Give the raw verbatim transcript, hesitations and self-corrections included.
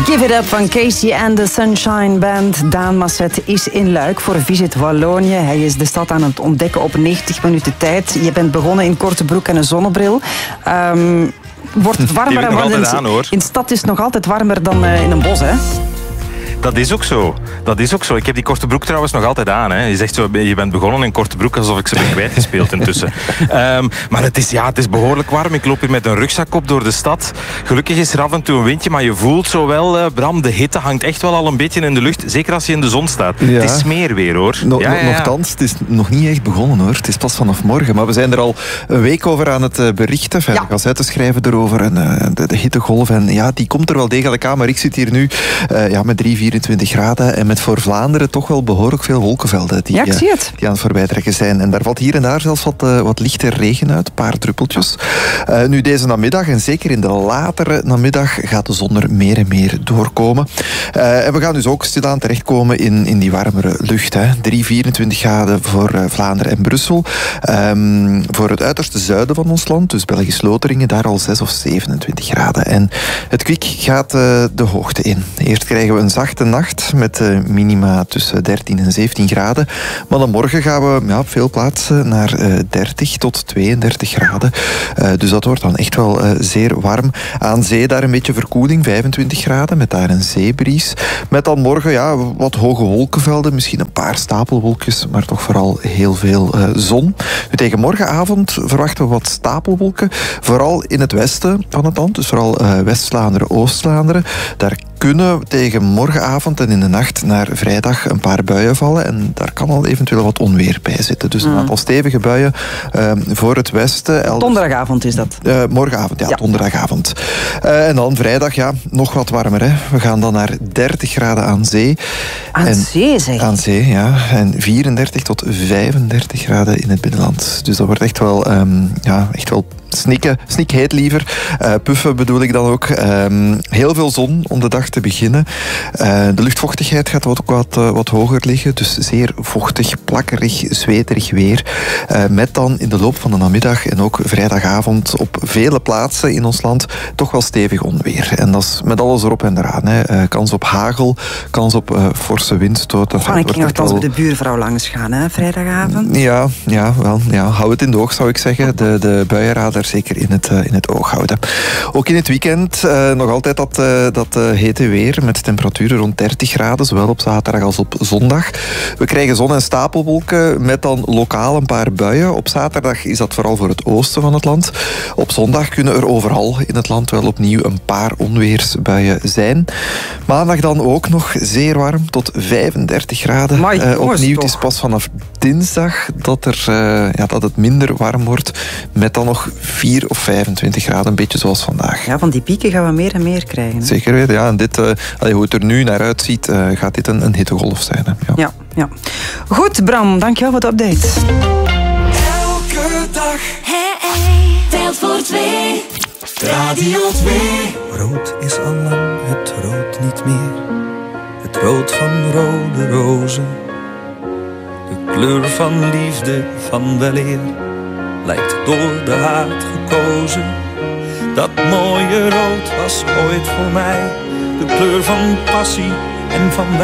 Give It Up van Casey and the Sunshine Band. Daan Masset is in Luik voor Visit Wallonië. Hij is de stad aan het ontdekken op negentig minuten tijd. Je bent begonnen in korte broek en een zonnebril. Um, wordt het warmer en warmer? Aan, hoor. In de stad is het nog altijd warmer dan uh, in een bos, hè? Dat is ook zo. Dat is ook zo. Ik heb die korte broek trouwens nog altijd aan. Hè. Je zegt zo, je bent begonnen in korte broek alsof ik ze ben kwijtgespeeld intussen. um, maar het is, ja, het is behoorlijk warm. Ik loop hier met een rugzak op door de stad. Gelukkig is er af en toe een windje, maar je voelt zo wel, uh, Bram, de hitte hangt echt wel al een beetje in de lucht. Zeker als je in de zon staat. Ja. Het is smeerweer, hoor. No, ja, no, ja, ja. Nochtans, het is nog niet echt begonnen, hoor. Het is pas vanaf morgen. Maar we zijn er al een week over aan het uh, berichten. Enfin, ja. gazetten schrijven erover. En, uh, de, de hittegolf. En ja, die komt er wel degelijk aan. Maar ik zit hier nu uh, ja, met drie, vierentwintig graden. En met voor Vlaanderen toch wel behoorlijk veel wolkenvelden die, ja, ik zie het. die aan het voorbijtrekken zijn. En daar valt hier en daar zelfs wat, uh, wat lichte regen uit, een paar druppeltjes. Uh, nu deze namiddag, en zeker in de latere namiddag, gaat de zon er meer en meer doorkomen. Uh, en we gaan dus ook stilaan terechtkomen in, in die warmere lucht. Hè. drie, vierentwintig graden voor uh, Vlaanderen en Brussel. Um, voor het uiterste zuiden van ons land, dus Belgisch-Loteringen, daar al zes of zevenentwintig graden. En het kwik gaat uh, de hoogte in. Eerst krijgen we een zachte nacht met minima tussen dertien en zeventien graden. Maar dan morgen gaan we ja, op veel plaatsen naar uh, dertig tot tweeëndertig graden. Uh, dus dat wordt dan echt wel uh, zeer warm. Aan zee daar een beetje verkoeling, vijfentwintig graden, met daar een zeebries. Met dan morgen ja, wat hoge wolkenvelden, misschien een paar stapelwolkjes, maar toch vooral heel veel uh, zon. Nu, tegen morgenavond verwachten we wat stapelwolken, vooral in het westen van het land, dus vooral uh, West-Vlaanderen, Oost-Vlaanderen. Daar kunnen tegen morgenavond en in de nacht naar vrijdag een paar buien vallen. En daar kan al eventueel wat onweer bij zitten. Dus een mm. aantal stevige buien uh, voor het westen. Elders... Donderdagavond is dat? Uh, morgenavond, ja, ja. donderdagavond. Uh, en dan vrijdag, ja, nog wat warmer. Hè. We gaan dan naar dertig graden aan zee. Aan en, zee, zeg? Aan zee, ja. En vierendertig tot vijfendertig graden in het binnenland. Dus dat wordt echt wel, um, ja, echt wel snikken. Snikheet liever. Uh, puffen bedoel ik dan ook. Um, heel veel zon om de dag te beginnen. Uh, de luchtvochtigheid gaat ook wat, uh, wat hoger liggen. Dus zeer vochtig, plakkerig, zweterig weer. Uh, met dan in de loop van de namiddag en ook vrijdagavond op vele plaatsen in ons land toch wel stevig onweer. En dat is met alles erop en eraan. Hè. Uh, kans op hagel, kans op uh, forse windstoten. Ga ik nogthans wel... bij de buurvrouw langs gaan, hè, vrijdagavond? Ja, ja, wel, ja, hou het in de oog, zou ik zeggen. De, de buienradar zeker in het, uh, in het oog houden. Ook in het weekend uh, nog altijd dat, uh, dat uh, hete weer met temperaturen rond dertig graden, zowel op zaterdag als op zondag. We krijgen zon- en stapelwolken met dan lokaal een paar buien. Op zaterdag is dat vooral voor het oosten van het land. Op zondag kunnen er overal in het land wel opnieuw een paar onweersbuien zijn. Maandag dan ook nog zeer warm, tot vijfendertig graden. Amai, uh, opnieuw, toch. het is pas vanaf dinsdag dat, er, uh, ja, dat het minder warm wordt, met dan nog vier of vijfentwintig graden, een beetje zoals vandaag. Ja, van die pieken gaan we meer en meer krijgen. Hè? Zeker weten, ja. En dit, uh, allee, hoe het er nu naar uitziet, uh, gaat dit een, een hittegolf zijn. Hè. Ja. Ja, ja. Goed, Bram, dankjewel voor de update. Elke dag. Hey, hey. Telt voor twee. Radio twee. Rood is al lang het rood niet meer. Het rood van rode rozen. De kleur van liefde, van weleer, lijkt door de haat gekozen. Dat mooie rood was ooit voor mij de kleur van passie en van